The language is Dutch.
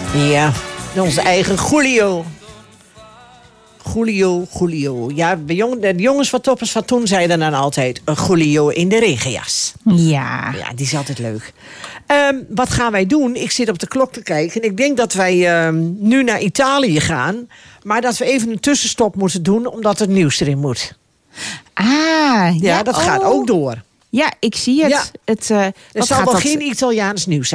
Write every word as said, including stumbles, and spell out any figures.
Ja, onze eigen Julio. Julio, Julio. Ja, de, jong, de jongens van Toppers van toen zeiden dan altijd... een Julio in de regenjas. Ja. Ja, die is altijd leuk. Um, wat gaan wij doen? Ik zit op de klok te kijken. En ik denk dat wij um, nu naar Italië gaan. Maar dat we even een tussenstop moeten doen... omdat het nieuws erin moet. Ah, ja. Ja, dat oh. gaat ook door. Ja, ik zie het. Ja. het uh, Er zal wel dat... geen Italiaans nieuws zijn.